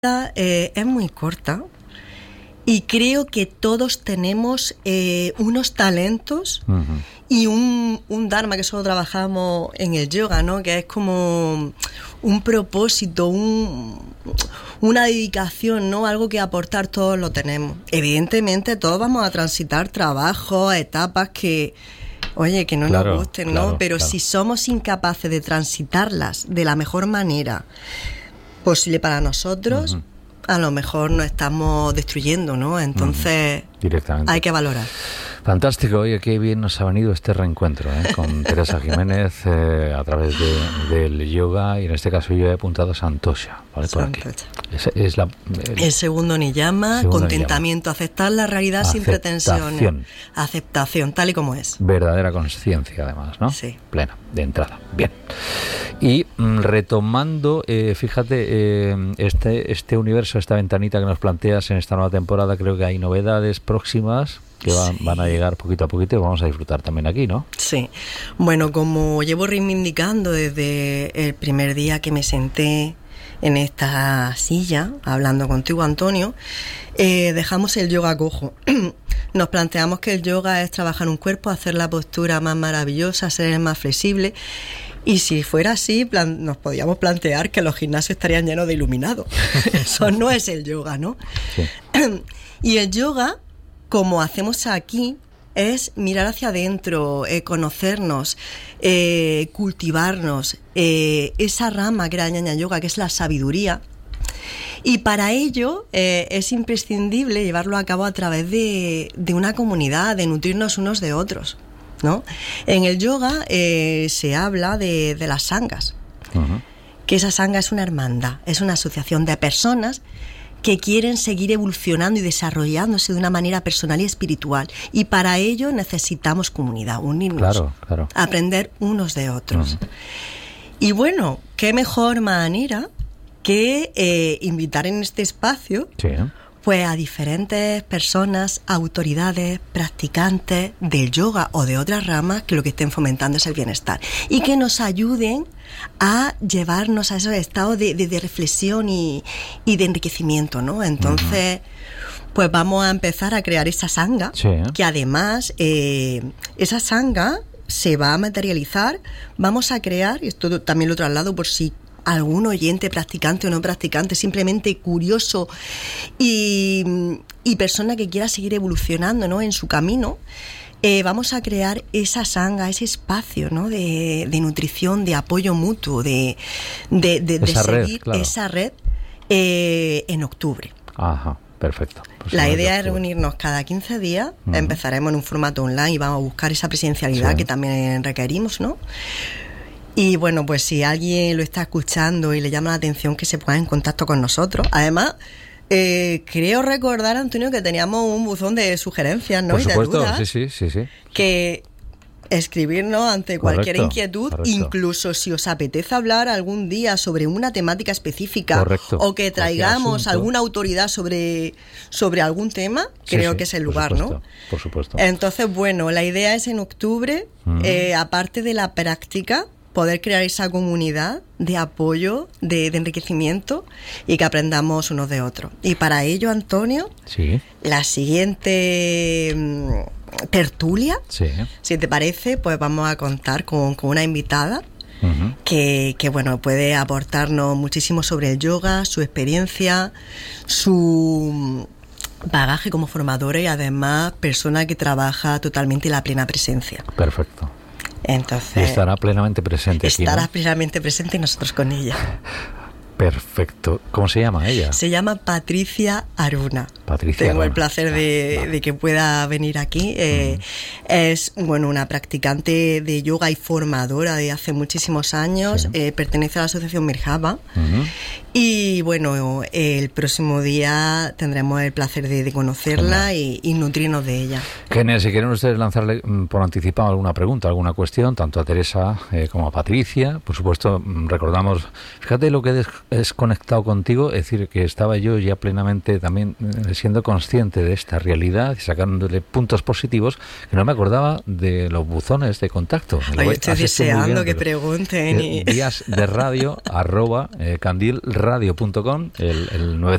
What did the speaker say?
Es muy corta y creo que todos tenemos unos talentos y un dharma, que solo trabajamos en el yoga, ¿no? Que es como un propósito, una dedicación, ¿no? Algo que aportar, todos lo tenemos. Evidentemente todos vamos a transitar trabajos, etapas que no nos gusten, ¿no? Pero si somos incapaces de transitarlas de la mejor manera posible para nosotros, a lo mejor nos estamos destruyendo, ¿no? Entonces, directamente. Hay que valorar. Fantástico. Oye, qué bien nos ha venido este reencuentro con Teresa Jiménez a través del yoga, y en este caso yo he apuntado Santosha, ¿vale? Por aquí. Es el segundo niyama, contentamiento, aceptar la realidad sin pretensiones. Aceptación, tal y como es. Verdadera conciencia, además, ¿no? Sí. Plena, de entrada. Bien. Y retomando, fíjate, este universo, esta ventanita que nos planteas en esta nueva temporada, creo que hay novedades próximas que van a llegar poquito a poquito y vamos a disfrutar también aquí, ¿no? Sí. Bueno, como llevo reivindicando desde el primer día que me senté en esta silla, hablando contigo, Antonio, dejamos el yoga cojo. Nos planteamos que el yoga es trabajar un cuerpo, hacer la postura más maravillosa, ser más flexible. Y si fuera así, nos podíamos plantear que los gimnasios estarían llenos de iluminados. Eso no es el yoga, ¿no? Sí. Y el yoga, como hacemos aquí, es mirar hacia adentro, conocernos, cultivarnos, esa rama que era Ñaña Yoga, que es la sabiduría. Y para ello es imprescindible llevarlo a cabo a través de una comunidad, de nutrirnos unos de otros, ¿no? En el yoga se habla de las sanghas, que esa sangha es una hermandad, es una asociación de personas que quieren seguir evolucionando y desarrollándose de una manera personal y espiritual. Y para ello necesitamos comunidad, unirnos, aprender unos de otros. Y bueno, qué mejor manera que invitar en este espacio pues a diferentes personas, autoridades, practicantes del yoga o de otras ramas que lo que estén fomentando es el bienestar y que nos ayuden a llevarnos a esos estados de reflexión y de enriquecimiento, ¿no? Entonces, pues vamos a empezar a crear esa sangha, que además esa sangha se va a materializar. Vamos a crear, y esto también lo traslado por si algún oyente, practicante o no practicante, simplemente curioso y persona que quiera seguir evolucionando, ¿no?, en su camino, vamos a crear esa sangha, ese espacio, ¿no?, de nutrición, de apoyo mutuo, de seguir esa red en octubre. Ajá. Perfecto. Pues la idea es reunirnos cada 15 días, empezaremos en un formato online y vamos a buscar esa presencialidad que también requerimos, ¿no? Y bueno, pues si alguien lo está escuchando y le llama la atención, que se ponga en contacto con nosotros. Además, creo recordar, Antonio, que teníamos un buzón de sugerencias, ¿no? Por supuesto, y de dudas, sí. Que escribirnos ante cualquier inquietud, incluso si os apetece hablar algún día sobre una temática específica, o que traigamos alguna autoridad sobre algún tema, creo que es el lugar, ¿no? Por supuesto. Entonces, bueno, la idea es en octubre, aparte de la práctica, poder crear esa comunidad de apoyo, de enriquecimiento y que aprendamos unos de otros. Y para ello, Antonio, la siguiente tertulia, si te parece, pues vamos a contar con una invitada que bueno, puede aportarnos muchísimo sobre el yoga, su experiencia, su bagaje como formadora y además persona que trabaja totalmente en la plena presencia. Perfecto. Entonces, y estará plenamente presente aquí, estará plenamente presente y nosotros con ella. Perfecto. ¿Cómo se llama ella? Se llama Patricia Aruna. Tengo el placer de que pueda venir aquí. Es una practicante de yoga y formadora de hace muchísimos años. Pertenece a la asociación Mirjava. Y bueno, el próximo día tendremos el placer de conocerla y nutrirnos de ella. Genial. Si quieren ustedes lanzarle por anticipado alguna pregunta, alguna cuestión, tanto a Teresa como a Patricia, por supuesto, recordamos, fíjate lo que he desconectado contigo, es decir, que estaba yo ya plenamente también siendo consciente de esta realidad y sacándole puntos positivos, que no me acordaba de los buzones de contacto. Ay, estoy deseando que pregunten. Días de radio @candilradio.com, el